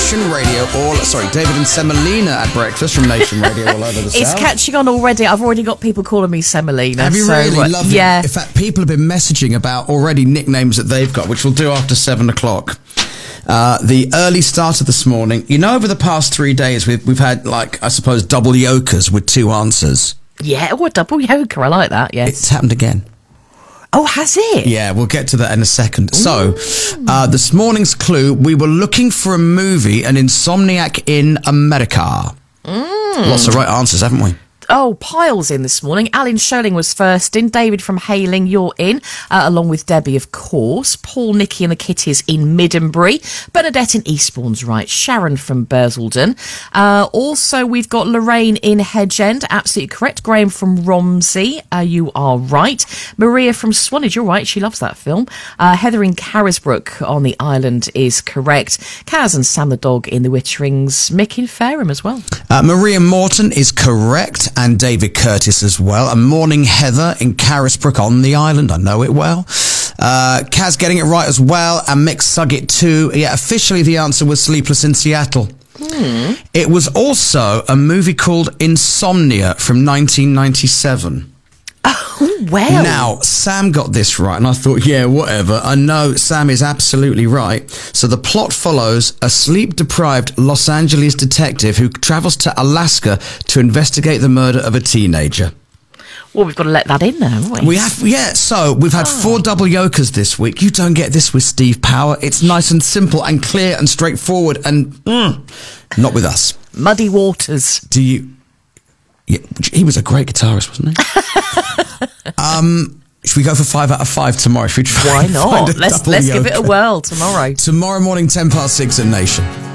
Nation Radio David and Semolina at breakfast from Nation Radio all over the South. It's catching on already. I've already got people calling me Semolina. Have you really? Lovely. Yeah. In fact, people have been messaging about already nicknames that they've got, which we'll do after 7 o'clock. The early start of this morning, over the past 3 days, we've had, I suppose, double yokers with 2 answers. Yeah, a double yoker. I like that, yes. It's happened again. Oh, has it? Yeah, we'll get to that in a second. So, this morning's clue, we were looking for a movie, An Insomniac in America. Lots of right answers, haven't we? Oh, piles in this morning. Alan Sherling was first in. David from Hayling, you're in, along with Debbie, of course. Paul, Nicky and the Kitties in Middenbury. Bernadette in Eastbourne's right. Sharon from Bursaldon. Also, we've got Lorraine in Hedge-End. Absolutely correct. Graham from Romsey. You are right. Maria from Swanage, you're right. She loves that film. Heather in Carisbrooke on the island is correct. Kaz and Sam the dog in the Witterings. Mick in Fareham as well. Maria Morton is correct. And David Curtis as well. And Morning Heather in Carisbrooke on the island. I know it well. Kaz getting it right as well. And Mick Suggett too. Yeah, officially the answer was Sleepless in Seattle. It was also a movie called Insomnia from 1997. Oh, well. Now, Sam got this right, and I thought, yeah, whatever. I know Sam is absolutely right. So the plot follows a sleep-deprived Los Angeles detective who travels to Alaska to investigate the murder of a teenager. Well, we've got to let that in now, haven't we? We have, yeah. So we've had 4 double yokers this week. You don't get this with Steve Power. It's nice and simple and clear and straightforward, and not with us. Muddy waters. Do you... Yeah, he was a great guitarist, wasn't he? Should we go for 5 out of 5 tomorrow? Should we try? Why not? Let's give it a whirl tomorrow. Tomorrow morning, 6:10 at Nation.